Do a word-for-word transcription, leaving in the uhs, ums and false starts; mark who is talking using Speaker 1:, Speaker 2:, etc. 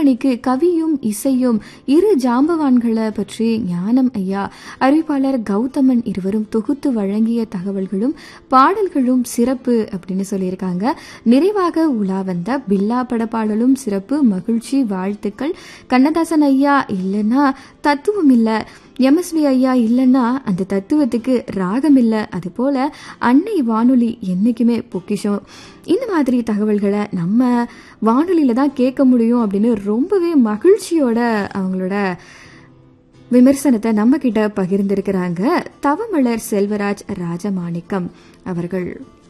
Speaker 1: மணிக்கு கவியும் இசையும் இரு ஜாம்பவான்களை பற்றி ஞானம் ஐயா, அறிவிப்பாளர் கௌதமன் இருவரும் தொகுத்து வழங்கிய தகவல்களும் பாடல்களும் சிறப்பு அப்படின்னு சொல்லியிருக்காங்க. நிறைவாக உலா வந்த பில்லா பட பாடலும் சிறப்பு, மகிழ்ச்சி, வாழ்த்துக்கள். கண்ணதாசன் ஐயா இல்லைன்னா தத்துவம் இல்லை, எம்எஸ்வி ஐயா இல்லைன்னா அந்த தத்துவத்துக்கு ராகம் இல்லை, அது போல அன்னை வானொலி என்னைக்குமே பொக்கிஷம். இந்த மாதிரி தகவல்களை நம்ம வானொலியில தான் கேட்க முடியும் அப்படின்னு ரொம்பவே மகிழ்ச்சியோட அவங்களோட விமர்சனத்தை நம்ம கிட்ட பகிர்ந்திருக்கிறாங்க தவமலர் செல்வராஜ் ராஜமாணிக்கம் அவர்கள்.